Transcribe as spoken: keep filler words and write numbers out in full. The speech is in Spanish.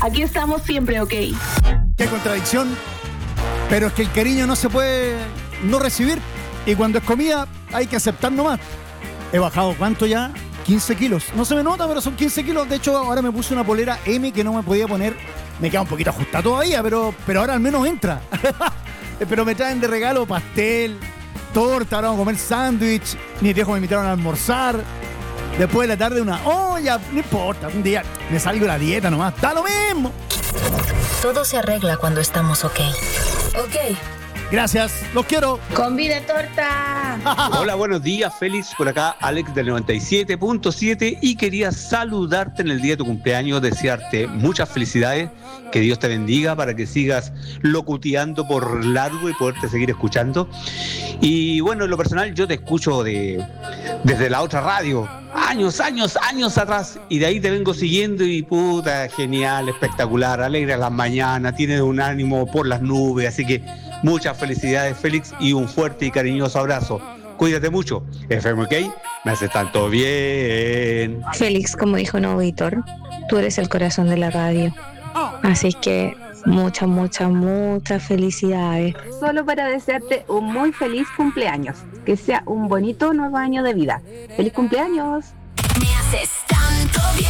Aquí estamos siempre, ok. Qué contradicción. Pero es que el cariño no se puede no recibir. Y cuando es comida, hay que aceptar nomás. He bajado, ¿cuánto ya? quince kilos. No se me nota, pero son quince kilos. De hecho, ahora me puse una polera M que no me podía poner. Me queda un poquito ajustada todavía, pero, pero ahora al menos entra. Pero me traen de regalo pastel, torta, ahora vamos a comer sándwich. Mis viejos me invitaron a almorzar. Después de la tarde una olla. No importa, un día me salgo de la dieta nomás. Da lo mismo. Todo se arregla cuando estamos ok. Ok. Gracias, los quiero. ¡Convide torta! Hola, buenos días, Félix. Por acá, Alex del noventa y siete punto siete. Y quería saludarte en el día de tu cumpleaños, desearte muchas felicidades, que Dios te bendiga para que sigas locuteando por largo y poderte seguir escuchando. Y bueno, en lo personal, yo te escucho de desde la otra radio, años, años, años atrás. Y de ahí te vengo siguiendo y puta, genial, espectacular, alegre las mañanas, tienes un ánimo por las nubes. Así que muchas felicidades, Félix, y un fuerte y cariñoso abrazo. Cuídate mucho. F M K, me hace tanto bien. Félix, como dijo un auditor, tú eres el corazón de la radio. Así que muchas, muchas, muchas felicidades. Solo para desearte un muy feliz cumpleaños. Que sea un bonito nuevo año de vida. ¡Feliz cumpleaños! Me haces tanto bien.